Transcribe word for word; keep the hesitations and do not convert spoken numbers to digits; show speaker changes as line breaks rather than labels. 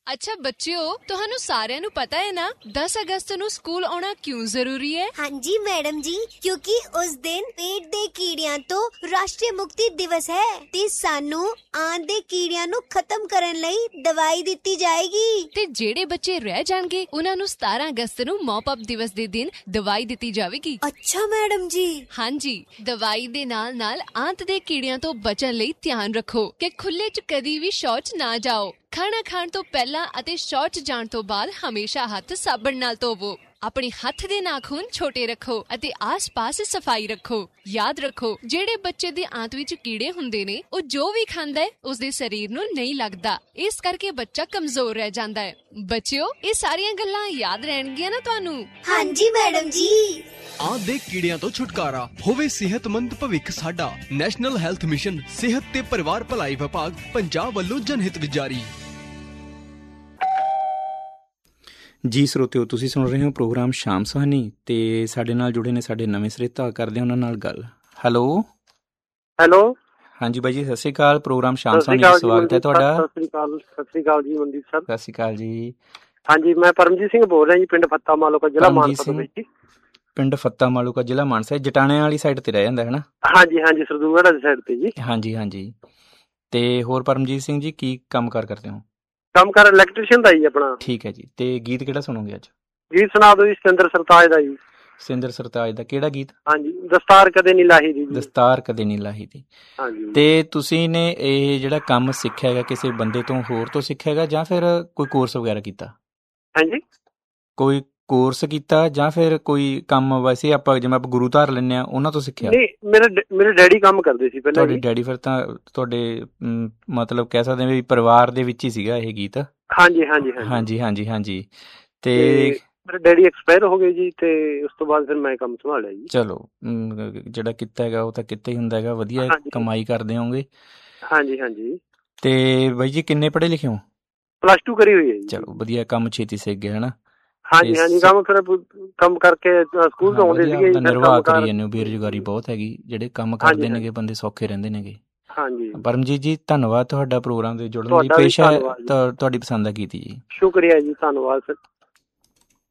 ਅੱਛਾ ਬੱਚਿਓ, ਤੁਹਾਨੂੰ ਸਾਰਿਆਂ ਨੂੰ ਪਤਾ ਹੈ ਨਾ ਦਸ ਅਗਸਤ ਨੂੰ ਸਕੂਲ ਆਉਣਾ ਕਿਉਂ ਜ਼ਰੂਰੀ ਹੈ?
ਹਾਂਜੀ ਮੈਡਮ ਜੀ, ਕਿਉਂਕਿ ਉਸ ਦਿਨ ਪੇਟ ਦੇ ਕੀੜਿਆਂ ਤੋਂ ਰਾਸ਼ਟਰੀ ਮੁਕਤੀ ਦਿਵਸ ਹੈ ਤੇ ਸਾਨੂੰ ਆਂਤ ਦੇ ਕੀੜਿਆਂ ਨੂੰ ਖਤਮ ਕਰਨ ਲਈ ਦਵਾਈ ਦਿੱਤੀ ਜਾਏਗੀ।
ਤੇ ਜਿਹੜੇ ਬੱਚੇ ਰਹਿ ਜਾਣਗੇ ਉਹਨਾਂ ਨੂੰ ਸਤਾਰਾਂ ਅਗਸਤ ਨੂੰ ਮੌਪ ਅਪ ਦਿਵਸ ਦੇ ਦਿਨ ਦਵਾਈ ਦਿੱਤੀ ਜਾਵੇਗੀ।
ਅੱਛਾ ਮੈਡਮ ਜੀ।
ਹਾਂਜੀ, ਦਵਾਈ ਦੇ ਨਾਲ ਨਾਲ ਆਂਤ ਦੇ ਕੀੜਿਆਂ ਤੋਂ ਬਚਣ ਲਈ ਧਿਆਨ ਰੱਖੋ ਕਿ ਖੁੱਲੇ 'ਚ ਕਦੀ ਵੀ ਸ਼ੌਚ ਨਾ ਜਾਓ। ਖਾਣਾ ਖਾਣ ਤੋਂ ਪਹਿਲਾਂ ਅਤੇ ਸ਼ੌਚ ਜਾਣ ਤੋਂ ਬਾਅਦ ਹਮੇਸ਼ਾ ਹੱਥ ਸਾਬਣ ਨਾਲ ਧੋਵੋ। ਆਪਣੇ ਹੱਥ ਦੇ ਨਾਖੂਨ ਛੋਟੇ ਰੱਖੋ ਅਤੇ ਆਸ-ਪਾਸ ਸਫਾਈ ਰੱਖੋ। ਯਾਦ ਰੱਖੋ, ਜਿਹੜੇ ਬੱਚੇ ਦੇ ਆਂਤ ਵਿੱਚ ਕੀੜੇ ਹੁੰਦੇ ਨੇ ਉਹ ਜੋ ਵੀ ਖਾਂਦਾ ਹੈ ਉਸਦੇ ਸਰੀਰ ਨੂੰ ਨਹੀਂ ਲੱਗਦਾ, ਇਸ ਕਰਕੇ ਬੱਚਾ ਕਮਜ਼ੋਰ ਰਹਿ ਜਾਂਦਾ ਹੈ। ਬੱਚਿਓ, ਇਹ ਸਾਰੀਆਂ ਗੱਲਾਂ ਯਾਦ ਰਹਿਣਗੀਆਂ ਨਾ ਤੁਹਾਨੂੰ?
ਹਾਂਜੀ ਮੈਡਮ ਜੀ।
ਆਂਤ ਦੇ ਕੀੜਿਆਂ ਤੋਂ ਛੁਟਕਾਰਾ ਹੋਵੇ, ਸਿਹਤਮੰਦ ਭਵਿੱਖ ਸਾਡਾ। ਨੈਸ਼ਨਲ ਹੈਲਥ ਮਿਸ਼ਨ, ਸਿਹਤ ਤੇ ਪਰਿਵਾਰ ਭਲਾਈ ਵਿਭਾਗ, ਪੰਜਾਬ ਵੱਲੋਂ ਜਨਹਿਤ ਵਿੱਚ ਜਾਰੀ।
ਜੀ ਸਰੋਤਿਓ, ਤੁਸੀਂ ਸੁਣ ਰਹੇ ਹੋ ਪ੍ਰੋਗਰਾਮ ਸ਼ਾਮ ਸੁਹਾਨੀ ਤੇ ਸਾਡੇ ਨਾਲ ਜੁੜੇ ਨੇ ਸਾਡੇ ਨਵੇਂ ਸਰਿਤਾ, ਕਰਦੇ ਉਹਨਾਂ ਨਾਲ ਗੱਲ। ਹੈਲੋ
ਹੈਲੋ
ਹਾਂਜੀ ਬਾਈ ਜੀ, ਸਤਿ ਸ਼੍ਰੀ ਅਕਾਲ। ਪ੍ਰੋਗਰਾਮ ਸ਼ਾਮ ਸੁਹਾਨੀ ਵਿੱਚ ਸਵਾਗਤ ਹੈ ਤੁਹਾਡਾ।
ਸਤਿ ਸ਼੍ਰੀ ਅਕਾਲ। ਸਤਿ ਸ਼੍ਰੀ ਅਕਾਲ ਜੀ ਮਨਦੀਪ ਸਰ।
ਸਤਿ ਸ਼੍ਰੀ ਅਕਾਲ ਜੀ।
ਹਾਂਜੀ, ਮੈਂ ਪਰਮਜੀਤ ਸਿੰਘ ਬੋਲ ਰਿਹਾ ਜੀ, ਪਿੰਡ ਫੱਤਾ ਮਾਲੂਕਾ, ਜ਼ਿਲ੍ਹਾ ਮਾਨਸਾ ਤੋਂ ਜੀ।
ਪਿੰਡ ਫੱਤਾ ਮਾਲੂਕਾ, ਜ਼ਿਲ੍ਹਾ ਮਾਨਸਾ, ਜਟਾਣੇ ਵਾਲੀ ਸਾਈਡ ਤੇ ਰਹਿ ਜਾਂਦਾ ਹੈ ਨਾ?
ਹਾਂਜੀ ਹਾਂਜੀ, ਸਰਦੂਲਗੜ੍ਹ ਵਾਲੀ ਸਾਈਡ ਤੇ ਜੀ। ਹਾਂਜੀ
ਹਾਂਜੀ। ਤੇ ਹੋਰ ਪਰਮਜੀਤ ਸਿੰਘ ਜੀ, ਕੀ ਕੰਮ ਕਾਰ ਕਰਦੇ ਹੋ?
ਕੰਮ ਕਰ ਇਲੈਕਟ੍ਰੀਸ਼ੀਅਨ ਦਾ ਜੀ ਆਪਣਾ।
ਠੀਕ ਹੈ ਜੀ। ਤੇ ਗੀਤ ਕਿਹੜਾ ਸੁਣੋਗੇ ਅੱਜ?
ਗੀਤ ਸੁਣਾ ਦਿਓ ਜੀ, ਸਤਿੰਦਰ ਸਰਤਾਜ ਦਾ ਜੀ।
ਸਤਿੰਦਰ ਸਰਤਾਜ ਦਾ ਕਿਹੜਾ ਗੀਤ?
ਹਾਂਜੀ, ਦਸਤਾਰ ਕਦੇ ਨੀ ਲਾਹੀ ਦੀ।
ਦਸਤਾਰ ਕਦੇ ਨੀ ਲਾਹੀ ਦੀ।
ਹਾਂਜੀ।
ਤੇ ਤੁਸੀਂ ਨੇ ਇਹ ਜਿਹੜਾ ਕੰਮ ਸਿੱਖਿਆ ਹੈਗਾ ਕਿਸੇ ਬੰਦੇ ਤੋਂ ਹੋਰ ਤੋਂ ਸਿੱਖਿਆ ਹੈਗਾ ਜਾਂ ਫਿਰ ਕੋਈ ਕੋਰਸ ਵਗੈਰਾ ਕੀਤਾ?
ਹਾਂਜੀ, ਕੋਈ
ਕੋਰਸ ਕੀਤਾ ਜਾਂ ਫਿਰ ਕੋਈ ਕੰਮ ਵੈਸੇ ਆਪਾਂ ਜਿਵੇਂ ਆਪਾਂ ਗੁਰੂ ਧਾਰ ਲੈਂਦੇ ਹਾਂ ਉਹਨਾਂ ਤੋਂ ਸਿੱਖਿਆ?
ਨਹੀਂ, ਮੇਰੇ ਮੇਰੇ ਡੈਡੀ ਕੰਮ ਕਰਦੇ ਸੀ ਪਹਿਲਾਂ।
ਤੁਹਾਡੇ ਡੈਡੀ? ਫਿਰ ਤਾਂ ਤੁਹਾਡੇ ਮਤਲਬ ਕਹਿ ਸਕਦੇ ਹਾਂ ਵੀ ਪਰਿਵਾਰ ਦੇ ਵਿੱਚ ਹੀ ਸੀਗਾ ਇਹ ਗੀਤ।
ਹਾਂਜੀ ਹਾਂਜੀ
ਹਾਂਜੀ ਹਾਂਜੀ ਹਾਂਜੀ। ਤੇ
ਮੇਰੇ ਡੈਡੀ ਐਕਸਪਾਇਰ ਹੋ ਗਏ ਜੀ, ਤੇ ਉਸ ਤੋਂ ਬਾਅਦ ਫਿਰ ਮੈਂ ਕੰਮ ਸੰਭਾਲਿਆ ਜੀ।
ਚਲੋ, ਜਿਹੜਾ ਕੀਤਾ ਹੈਗਾ ਉਹ ਤਾਂ ਕਿੱਤਾ ਹੀ ਹੁੰਦਾ ਹੈਗਾ, ਵਧੀਆ ਕਮਾਈ ਕਰਦੇ ਹੋਗੇ।
ਹਾਂਜੀ ਹਾਂਜੀ।
ਤੇ ਬਾਈ ਜੀ ਕਿੰਨੇ ਪੜ੍ਹੇ ਲਿਖੇ ਹੋ?
ਪਲੱਸ ਟੂ ਕਰੀ ਹੋਈ ਹੈ ਜੀ।
ਚਲੋ ਵਧੀਆ, ਕੰਮ ਛੇਤੀ ਸਿੱਖ ਗਏ ਹਨਾ?
ਹਾਂਜੀ ਹਾਂਜੀ, ਕੰਮ ਫਿਰ ਕੰਮ ਕਰਕੇ ਸਕੂਲ ਤੋਂ ਆਉਂਦੇ ਸੀਗੇ।
ਨਿਰਵਾਹ ਕਰੀ ਜਾਂਦੇ ਹੋ, ਬੇਰੁਜ਼ਗਾਰੀ ਬਹੁਤ ਹੈਗੀ, ਜਿਹੜੇ ਕੰਮ ਕਰਦੇ ਨੇਗੇ ਬੰਦੇ ਸੌਖੇ ਰਹਿੰਦੇ ਨੇਗੇ।
ਹਾਂਜੀ
ਪਰਮਜੀਤ ਜੀ, ਧੰਨਵਾਦ ਤੁਹਾਡਾ ਪ੍ਰੋਗਰਾਮ ਦੇ ਜੁੜਨ ਲਈ। ਪੇਸ਼ਾ ਤੁਹਾਡੀ ਪਸੰਦ ਦਾ ਗੀਤ ਜੀ।
ਸ਼ੁਕਰੀਆ ਜੀ, ਧੰਨਵਾਦ ਸਰ।